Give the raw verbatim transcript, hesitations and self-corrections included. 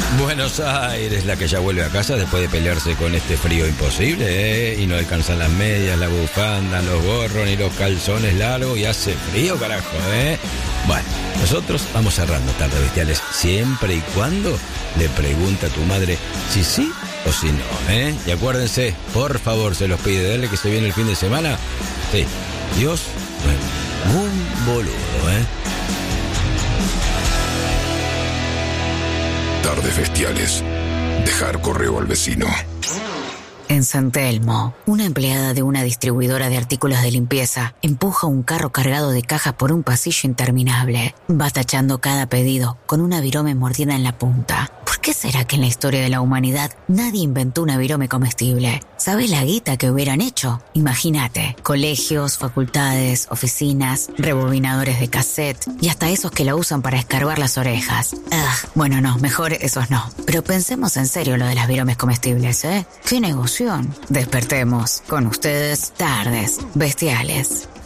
Buenos Aires, la que ya vuelve a casa después de pelearse con este frío imposible, ¿eh? Y no alcanzan las medias, la bufanda, los gorros ni los calzones largos y hace frío, carajo, ¿eh? Bueno, nosotros vamos cerrando Tardes Bestiales siempre y cuando le pregunte a tu madre si sí o si no, ¿eh? Y acuérdense, por favor, se los pide, dale que se viene el fin de semana. Sí, Dios no es un boludo, ¿eh? Tardes Bestiales. Dejar correo al vecino. En San Telmo, una empleada de una distribuidora de artículos de limpieza empuja un carro cargado de cajas por un pasillo interminable. Va tachando cada pedido con una virome mordida en la punta. ¿Por qué será que en la historia de la humanidad nadie inventó una virome comestible? ¿Sabes la guita que hubieran hecho? Imagínate, colegios, facultades, oficinas, rebobinadores de cassette y hasta esos que la usan para escarbar las orejas. Ugh, bueno, no, mejor esos no. Pero pensemos en serio lo de las viromes comestibles, ¿eh? ¡Qué negocio! Despertemos con ustedes Tardes Bestiales.